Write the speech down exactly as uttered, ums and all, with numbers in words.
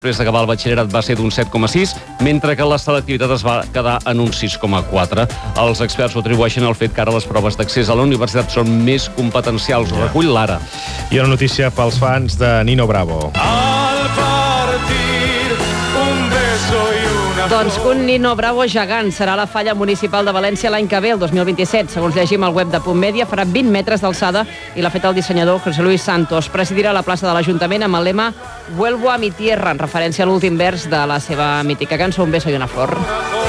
després d'acabar el batxillerat va ser d'un set coma sis, mentre que la selectivitat es va quedar en un sis coma quatre. Els experts ho atribueixen al fet que ara les proves d'accés a la universitat són més competencials. Ho recull l'Ara. I una notícia pels fans de Nino Bravo. Al partir, un beso y una Doncs que un Nino Bravo gegant serà la falla municipal de València l'any que ve, el dos mil vint-i-set. Segons llegim al web de Punt Mèdia, farà vint metres d'alçada i l'ha fet el dissenyador José Luis Santos. Presidirà la plaça de l'Ajuntament amb el lema Vuelvo a mi tierra, en referència a l'últim vers de la seva mítica cançó Un beso y una flor.